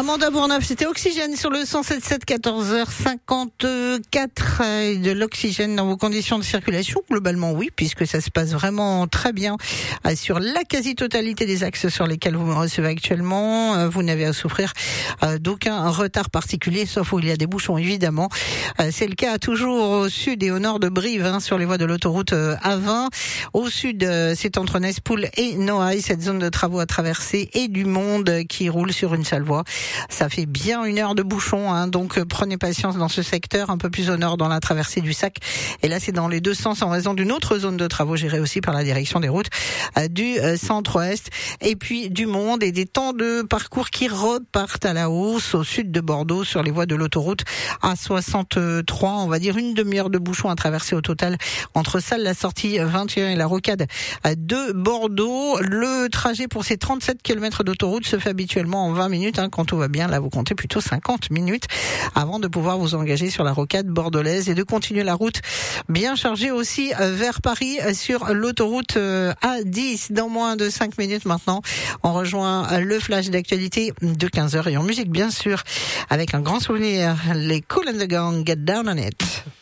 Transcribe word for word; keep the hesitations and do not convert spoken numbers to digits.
Amanda Bourneuf, c'était Oxygène sur le cent sept virgule sept, quatorze heures cinquante-quatre. De l'oxygène dans vos conditions de circulation, globalement oui, puisque ça se passe vraiment très bien sur la quasi-totalité des axes sur lesquels vous me recevez actuellement. Vous n'avez à souffrir d'aucun retard particulier, sauf où il y a des bouchons évidemment. C'est le cas toujours au sud et au nord de Brive, hein, sur les voies de l'autoroute A vingt. Au sud, c'est entre Nespoul et Noailles, cette zone de travaux à traverser, et du monde qui roule sur une seule voie. Ça fait bien une heure de bouchon, hein, donc euh, prenez patience dans ce secteur, un peu plus au nord dans la traversée du Sac. Et là, c'est dans les deux sens en raison d'une autre zone de travaux gérée aussi par la direction des routes euh, du euh, centre-ouest. Et puis du monde et des temps de parcours qui repartent à la hausse au sud de Bordeaux sur les voies de l'autoroute A soixante-trois. On va dire une demi-heure de bouchon à traverser au total entre Salles, la sortie vingt et un et la rocade de Bordeaux. Le trajet pour ces trente-sept kilomètres d'autoroute se fait habituellement en vingt minutes, hein, quand tout va bien. Là, vous comptez plutôt cinquante minutes avant de pouvoir vous engager sur la rocade bordelaise et de continuer la route bien chargée aussi vers Paris sur l'autoroute A dix. Dans moins de cinq minutes maintenant, on rejoint le flash d'actualité de quinze heures et en musique bien sûr, avec un grand souvenir, les Kool and the Gang, Get Down on It.